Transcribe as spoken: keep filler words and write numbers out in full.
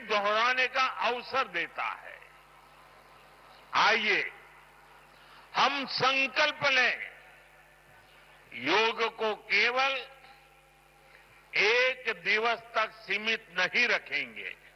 दोहराने का अवसर देता है। आइए हम संकल्प लें, योग को केवल एक दिवस तक सीमित नहीं रखेंगे,